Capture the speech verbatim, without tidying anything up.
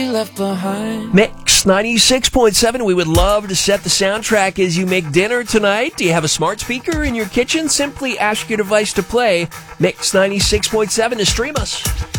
left behind. Mix ninety-six point seven. We would love to set the soundtrack as you make dinner tonight. Do you have a smart speaker in your kitchen? Simply ask your device to play Mix ninety-six point seven to stream us.